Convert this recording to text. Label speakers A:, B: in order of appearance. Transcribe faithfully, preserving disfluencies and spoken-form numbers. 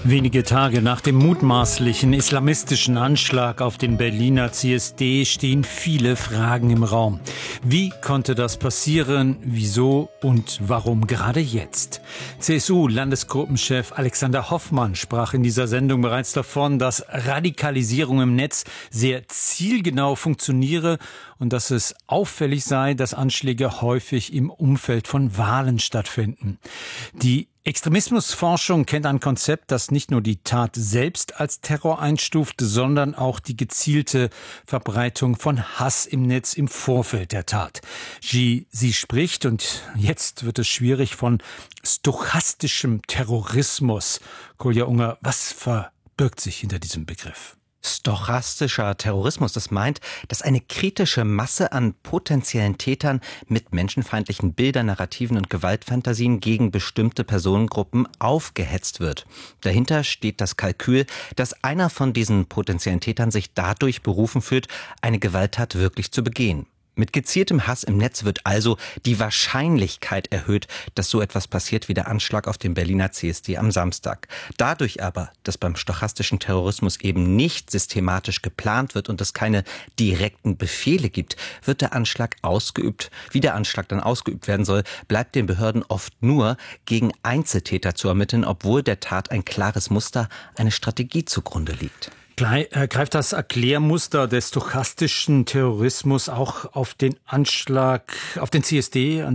A: Wenige Tage nach dem mutmaßlichen islamistischen Anschlag auf den Berliner C S D stehen viele Fragen im Raum. Wie konnte das passieren? Wieso und warum gerade jetzt? C S U-Landesgruppenchef Alexander Hoffmann sprach in dieser Sendung bereits davon, dass Radikalisierung im Netz sehr zielgenau funktioniere und dass es auffällig sei, dass Anschläge häufig im Umfeld von Wahlen stattfinden. Die Extremismusforschung kennt ein Konzept, das nicht nur die Tat selbst als Terror einstuft, sondern auch die gezielte Verbreitung von Hass im Netz im Vorfeld der Tat. Sie, sie spricht, und jetzt wird es schwierig, von stochastischem Terrorismus. Kolja Unger, was verbirgt sich hinter diesem Begriff?
B: Stochastischer Terrorismus, das meint, dass eine kritische Masse an potenziellen Tätern mit menschenfeindlichen Bildern, Narrativen und Gewaltfantasien gegen bestimmte Personengruppen aufgehetzt wird. Dahinter steht das Kalkül, dass einer von diesen potenziellen Tätern sich dadurch berufen fühlt, eine Gewalttat wirklich zu begehen. Mit gezieltem Hass im Netz wird also die Wahrscheinlichkeit erhöht, dass so etwas passiert wie der Anschlag auf den Berliner C S D am Samstag. Dadurch aber, dass beim stochastischen Terrorismus eben nicht systematisch geplant wird und es keine direkten Befehle gibt, wird der Anschlag ausgeübt. Wie der Anschlag dann ausgeübt werden soll, bleibt den Behörden oft nur, gegen Einzeltäter zu ermitteln, obwohl der Tat ein klares Muster, eine Strategie zugrunde liegt.
A: Greift das Erklärmuster des stochastischen Terrorismus auch auf den Anschlag auf den C S D, an